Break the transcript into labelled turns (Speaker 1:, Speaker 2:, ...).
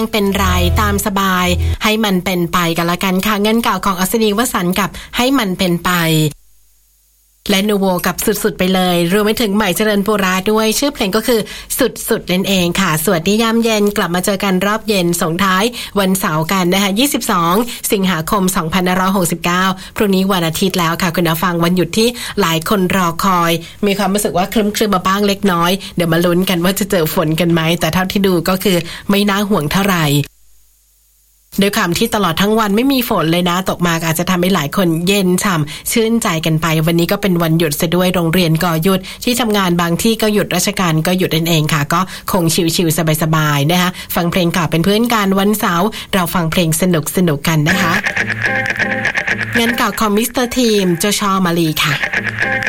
Speaker 1: เป็นไรตามสบายให้มันเป็นไปกันละกันค่ะเงินเก่าของอัศนีวสันต์กับให้มันเป็นไปและนูโวกับสุดๆไปเลยรวมไปถึงใหม่เจริญปุราด้วยชื่อเพลงก็คือสุดๆนั่นเองค่ะสวัสดียามเย็นกลับมาเจอกันรอบเย็นส่งท้ายวันเสาร์กันนะคะ22สิงหาคม2569พรุ่งนี้วันอาทิตย์แล้วค่ะคุณผู้ฟังวันหยุดที่หลายคนรอคอยมีความรู้สึกว่าครึ้มๆมาบ้างเล็กน้อยเดี๋ยวมาลุ้นกันว่าจะเจอฝนกันไหมแต่เท่าที่ดูก็คือไม่น่าห่วงเท่าไหร่ด้วยความที่ตลอดทั้งวันไม่มีฝนเลยนะตกมาอาจจะทำให้หลายคนเย็นฉ่ำชื่นใจกันไปวันนี้ก็เป็นวันหยุดซะด้วยโรงเรียนก็หยุดที่ทำงานบางที่ก็หยุดราชการก็หยุดนั่นเองค่ะก็คงชิวๆสบายๆนะคะฟังเพลงเก่าเป็นเพื่อนกันวันเสาร์เราฟังเพลงสนุกๆกันนะคะเงินเก่าของมิสเตอร์ทีมเจ้าชอมาลีค่ะ